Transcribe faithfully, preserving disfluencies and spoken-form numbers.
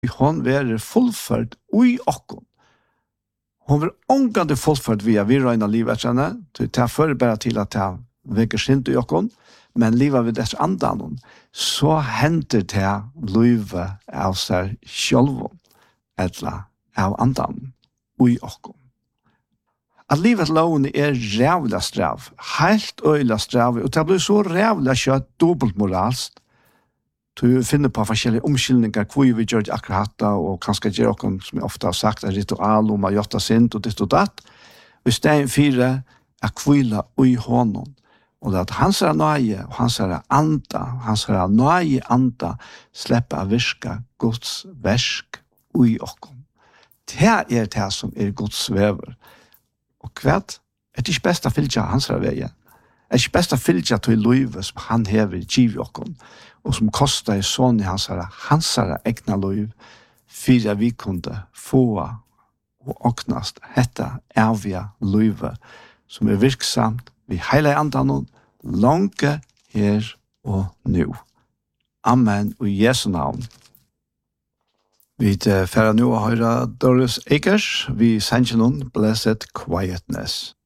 hon være fullført ui okkon. Hon var ångande fullført via vi røyna livet henne, til det fører bare til at det vekker sint i okkon, men livet ved dess andan, så henter det livet av seg sjølv, eller av andan, ui okkon. At livet lovene er rævla strav, helt øyla strav, og det blir så rævla kjøtt dobbeltmoralsk. Du finner på forskjellige omskyldninger, hvor vi gjør det akkurat da, og kanskje gjør noen, som jeg ofte har sagt, er ritual om å gjøre sint og ditt og datt. Og stein fire er kvila ui hånden, og det at hans er nøye, og hans er anda, hans er nøye anda, slipper å virke Guds versk ui okken. Det er det som er Guds vever. Og kvart, er det ikke best å fylke hans er veien? Er det ikke best å fylke til livet som han hever giv okken, og som kostar i sånn i hans herre, hans herre egna liv, for vi kunne få og åknast hette evige livet, som er virksamt vi heile andan, langt her og nu. Amen, og i Jesu navn. Vi er ferdig nå å høre Doris Akers, vi sender noen Blessed Quietness.